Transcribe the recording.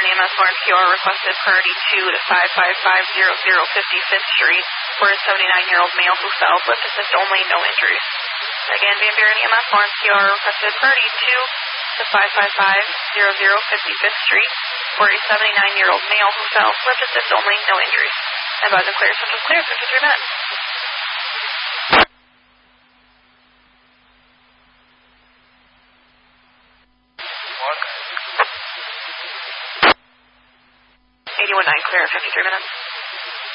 Van Buren EMS Lawrence QR requested priority 2 to 55500 55th Street for a 79-year-old male who fell. Lift assist only, no injuries. Again, Van Buren EMS Lawrence QR requested priority 2 to 55500 55th Street for a 79-year-old male who fell. Lift assist only, no injuries. Advise and clear. Central clear, 53 minutes. What? 81-9 clear, 53 minutes.